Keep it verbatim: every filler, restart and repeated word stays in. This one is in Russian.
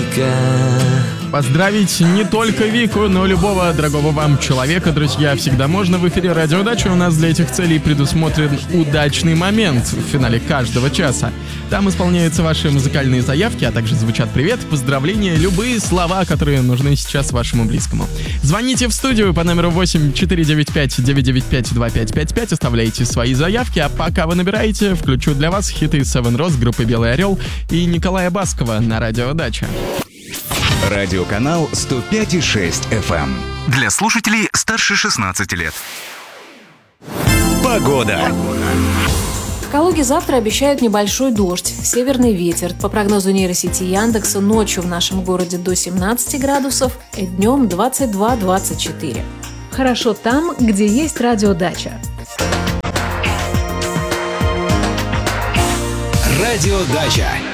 Вика. Поздравить не только Вику, но любого дорогого вам человека, друзья, всегда можно. В эфире Радио Дача у нас для этих целей предусмотрен удачный момент в финале каждого часа. Там исполняются ваши музыкальные заявки, а также звучат привет, поздравления, любые слова, которые нужны сейчас вашему близкому. Звоните в студию по номеру восемь четыре девять пять девять девять пять два пять пять пять, оставляйте свои заявки, а пока вы набираете, включу для вас хиты Seven Rose группы «Белый орел» и Николая Баскова на Радио Дача. Радиоканал сто пять и шесть эф эм. Для слушателей старше шестнадцати лет. Погода. В Калуге завтра обещают небольшой дождь, северный ветер. По прогнозу нейросети Яндекса, ночью в нашем городе до семнадцати градусов, и днем двадцать два - двадцать четыре. Хорошо там, где есть радиодача. Радио Дача.